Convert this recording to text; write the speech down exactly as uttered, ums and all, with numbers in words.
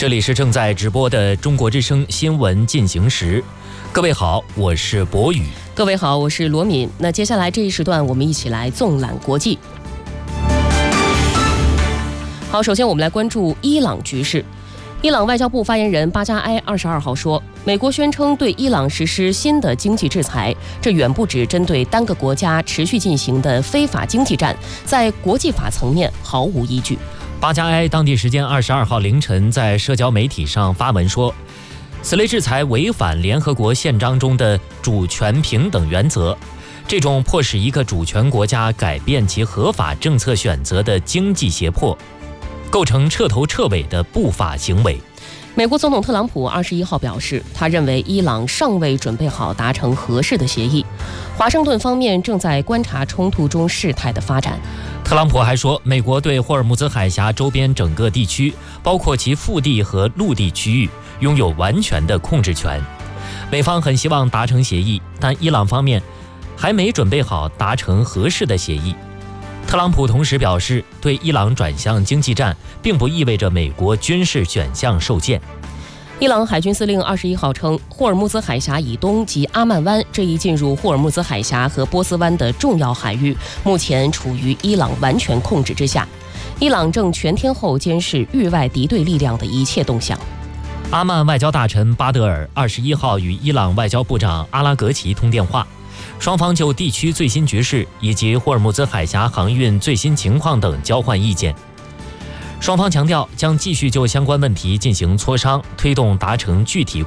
这里是正在直播的中国之声新闻进行时。各位好，我是博宇。 各位好，我是罗敏。那接下来这一时段，我们一起来纵览国际。好，首先我们来关注伊朗局势。伊朗外交部发言人巴扎埃二十二号说，美国宣称对伊朗实施新的经济制裁，这远不止针对单个国家持续进行的非法经济战，在国际法层面毫无依据。 巴扎埃当地时间二十二号凌晨在社交媒体上发文说，此类制裁违反联合国宪章中的主权平等原则，这种迫使一个主权国家改变其合法政策选择的经济胁迫，构成彻头彻尾的不法行为。 美国总统特朗普二十一号表示，他认为伊朗尚未准备好达成合适的协议，华盛顿方面正在观察冲突中事态的发展。 特朗普还说，美国对霍尔木兹海峡周边整个地区，包括其腹地和陆地区域，拥有完全的控制权。美方很希望达成协议，但伊朗方面还没准备好达成合适的协议。特朗普同时表示，对伊朗转向经济战，并不意味着美国军事选项受限。 伊朗海军司令二十一号称，霍尔木兹海峡以东及阿曼湾这一进入霍尔木兹海峡和波斯湾的重要海域，目前处于伊朗完全控制之下。伊朗正全天候监视域外敌对力量的一切动向。 阿曼外交大臣巴德尔二十一号与伊朗外交部长阿拉格齐通电话，双方就地区最新局势以及霍尔木兹海峡航运最新情况等交换意见。双方强调将继续就相关问题进行磋商，推动达成具体